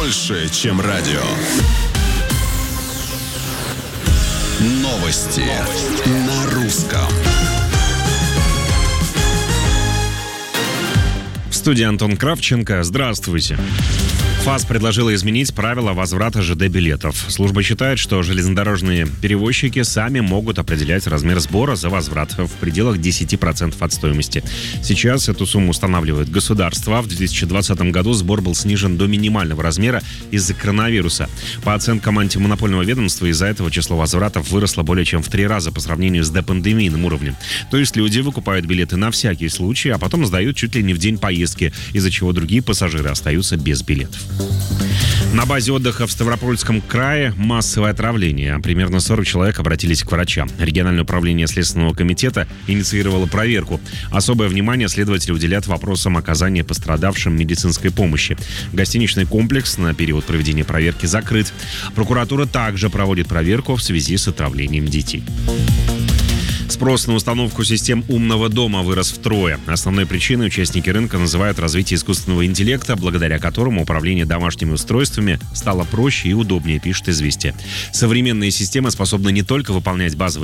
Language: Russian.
больше, чем радио. Новости на русском. В студии Антон Кравченко. Здравствуйте. ФАС предложила изменить правила возврата ЖД-билетов. Служба считает, что железнодорожные перевозчики сами могут определять размер сбора за возврат в пределах 10% от стоимости. Сейчас эту сумму устанавливает государство. В 2020 году сбор был снижен до минимального размера из-за коронавируса. По оценкам антимонопольного ведомства, из-за этого число возвратов выросло более чем в 3 раза по сравнению с допандемийным уровнем. То есть люди выкупают билеты на всякий случай, а потом сдают чуть ли не в день поездки, из-за чего другие пассажиры остаются без билетов. На базе отдыха в Ставропольском крае массовое отравление. Примерно 40 человек обратились к врачам. Региональное управление Следственного комитета инициировало проверку. Особое внимание следователи уделят вопросам оказания пострадавшим медицинской помощи. Гостиничный комплекс на период проведения проверки закрыт. Прокуратура также проводит проверку в связи с отравлением детей. Спрос на установку систем умного дома вырос втрое. Основной причиной участники рынка называют развитие искусственного интеллекта, благодаря которому управление домашними устройствами стало проще и удобнее, пишет «Известия». Современные системы способны не только выполнять базовые